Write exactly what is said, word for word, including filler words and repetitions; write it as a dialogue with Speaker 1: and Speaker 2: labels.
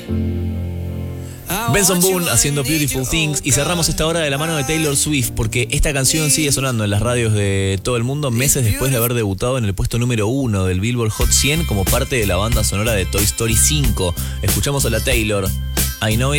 Speaker 1: Benson Boone haciendo Beautiful Things, y cerramos esta hora de la mano de Taylor Swift, porque esta canción sigue sonando en las radios de todo el mundo meses después de haber debutado en el puesto número uno del Billboard Hot cien como parte de la banda sonora de Toy Story cinco. Escuchamos a la Taylor, I Know It.